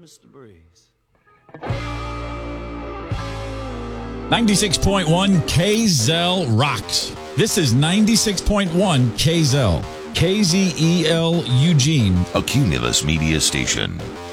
Mr. Breeze. 96.1 KZEL rocks. This is 96.1 KZEL. KZEL Eugene. A Cumulus Media Station.